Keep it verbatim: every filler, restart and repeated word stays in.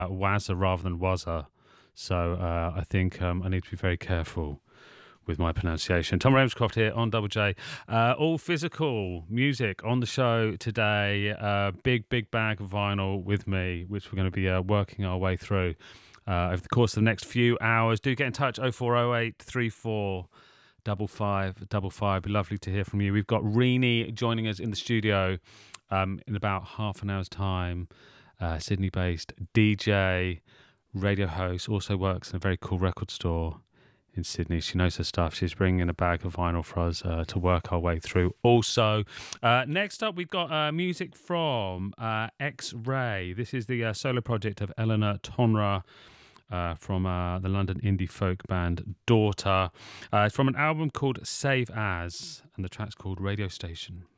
Wazza rather than Wazza. So uh, I think um, I need to be very careful with my pronunciation. Tom Ravenscroft here on Double J. Uh, all physical music on the show today. Uh, big, big bag of vinyl with me, which we're going to be uh, working our way through uh, over the course of the next few hours. Do get in touch, oh four oh eight, three four double five double five. Be lovely to hear from you. We've got Rini joining us in the studio um, in about half an hour's time. Uh, Sydney-based D J, radio host, also works in a very cool record store in Sydney. She knows her stuff. She's bringing in a bag of vinyl for us uh, to work our way through. Also, uh, next up, we've got uh, music from uh, X-Ray. This is the uh, solo project of Eleanor Tonra uh, from uh, the London indie folk band Daughter. Uh, it's from an album called Save As, and the track's called Radio Station.